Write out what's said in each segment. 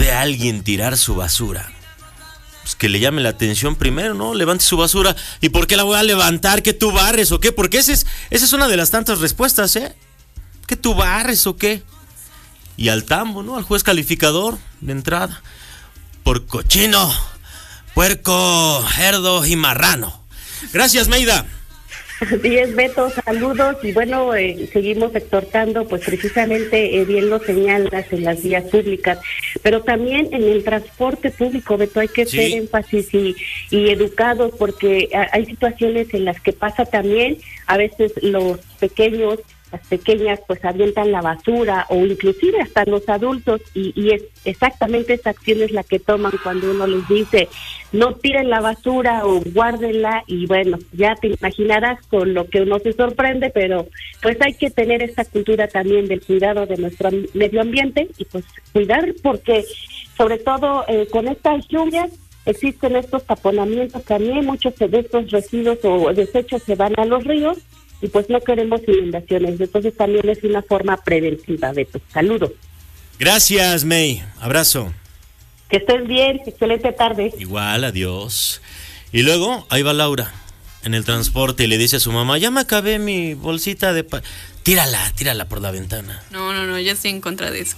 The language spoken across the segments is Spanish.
ve a alguien tirar su basura, pues que le llame la atención primero, ¿no? Levante su basura. ¿Y por qué la voy a levantar? ¿Que tú barres o qué? Porque esa es una de las tantas respuestas, ¿eh? ¿Que tú barres o qué? Y al tambo, ¿no? Al juez calificador de entrada. Por cochino, puerco, cerdo y marrano. Gracias, Meida. Así es, Beto, saludos. Y bueno, seguimos exhortando, pues precisamente, bien lo señalas, en las vías públicas, pero también en el transporte público, Beto, hay que hacer énfasis y educados, porque hay situaciones en las que pasa también, a veces los pequeños, las pequeñas pues avientan la basura, o inclusive hasta los adultos, y es exactamente esa acción es la que toman cuando uno les dice no tiren la basura o guárdenla. Y bueno, ya te imaginarás con lo que uno se sorprende, pero pues hay que tener esta cultura también del cuidado de nuestro medio ambiente, y pues cuidar, porque sobre todo con estas lluvias existen estos taponamientos también, muchos de estos residuos o desechos se van a los ríos, y pues no queremos inundaciones. Entonces también es una forma preventiva, Beto. Saludos. Gracias, May. Abrazo. Que estés bien, excelente tarde. Igual, adiós. Y luego, ahí va Laura, en el transporte, y le dice a su mamá, ya me acabé mi bolsita de... Tírala por la ventana. No, yo estoy en contra de eso.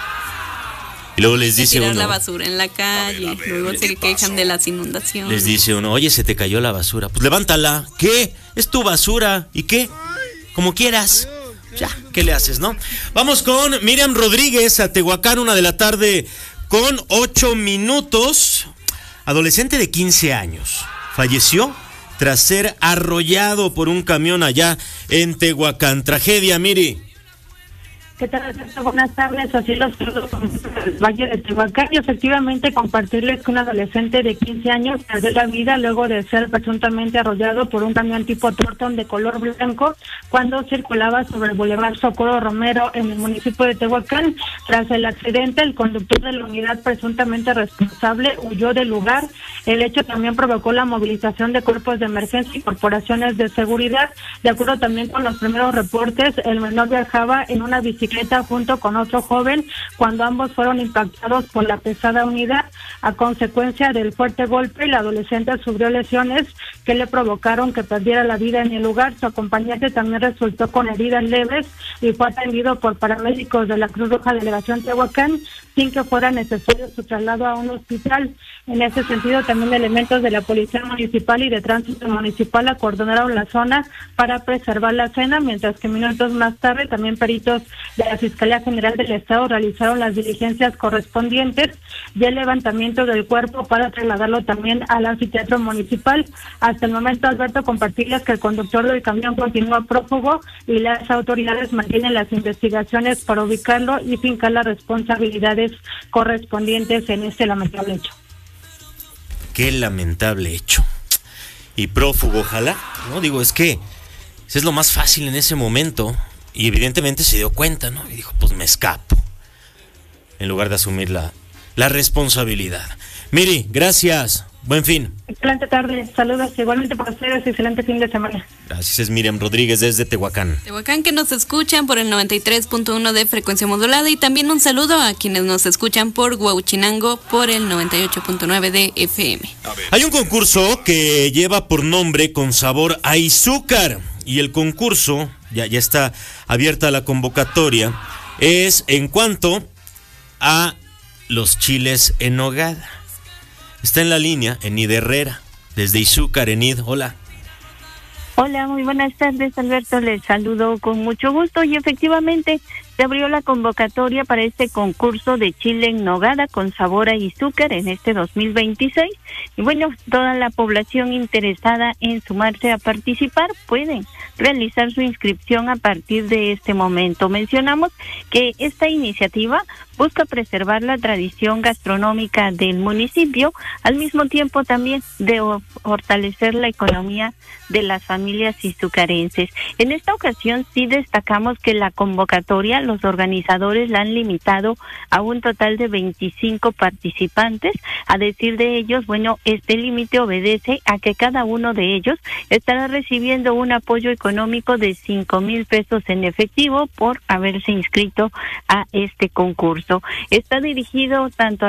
Y luego les dice tirar uno... la basura en la calle, luego se quejan de las inundaciones. Les dice uno, oye, se te cayó la basura. Pues levántala. ¿Qué? Es tu basura. ¿Y qué? Como quieras. Ya, ¿qué le haces, no? Vamos con Miriam Rodríguez a Tehuacán, 1:00 con 8 minutos. Adolescente de 15 años. Falleció tras ser arrollado por un camión allá en Tehuacán. Tragedia, Miri. ¿Qué tal, Alberto? Buenas tardes, así los saludos del Valle de Tehuacán, y efectivamente compartirles que un adolescente de 15 años perdió la vida luego de ser presuntamente arrollado por un camión tipo Torton de color blanco cuando circulaba sobre el Boulevard Socorro Romero en el municipio de Tehuacán. Tras el accidente, el conductor de la unidad presuntamente responsable huyó del lugar. El hecho también provocó la movilización de cuerpos de emergencia y corporaciones de seguridad. De acuerdo también con los primeros reportes, el menor viajaba en una bicicleta junto con otro joven cuando ambos fueron impactados por la pesada unidad. A consecuencia del fuerte golpe, el adolescente sufrió lesiones que le provocaron que perdiera la vida en el lugar. Su acompañante también resultó con heridas leves y fue atendido por paramédicos de la Cruz Roja Delegación Tehuacán sin que fuera necesario su traslado a un hospital. En ese sentido, también elementos de la Policía Municipal y de Tránsito Municipal acordonaron la zona para preservar la escena, mientras que minutos más tarde también peritos de la Fiscalía General del Estado realizaron las diligencias correspondientes y el levantamiento del cuerpo para trasladarlo también al anfiteatro municipal. Hasta el momento, Alberto, compartirles que el conductor del camión continúa prófugo y las autoridades mantienen las investigaciones para ubicarlo y fincar las responsabilidades correspondientes en este lamentable hecho. Qué lamentable hecho. Y prófugo, ojalá. No, digo, es que es lo más fácil en ese momento. Y evidentemente se dio cuenta, ¿no? Y dijo, pues me escapo. En lugar de asumir la responsabilidad. Miri, gracias. Buen fin. Excelente tarde. Saludos igualmente para ustedes. Excelente fin de semana. Gracias, es Miriam Rodríguez desde Tehuacán. Tehuacán, que nos escuchan por el 93.1 de frecuencia modulada, y también un saludo a quienes nos escuchan por Huauchinango por el 98.9 de FM. Hay un concurso que lleva por nombre Con Sabor a Izúcar, y el concurso, ya está abierta la convocatoria, es en cuanto a los chiles en nogada. Está en la línea Enid Herrera, desde Izúcar. Enid, hola. Hola, muy buenas tardes, Alberto. Les saludo con mucho gusto, y efectivamente se abrió la convocatoria para este concurso de chile en nogada con sabor a Izúcar en este 2026. Y bueno, toda la población interesada en sumarse a participar pueden realizar su inscripción a partir de este momento. Mencionamos que esta iniciativa busca preservar la tradición gastronómica del municipio, al mismo tiempo también de fortalecer la economía de las familias izucarenses. En esta ocasión sí destacamos que la convocatoria, los organizadores la han limitado a un total de 25 participantes. A decir de ellos, bueno, este límite obedece a que cada uno de ellos estará recibiendo un apoyo económico de 5,000 pesos en efectivo por haberse inscrito a este concurso. Está dirigido tanto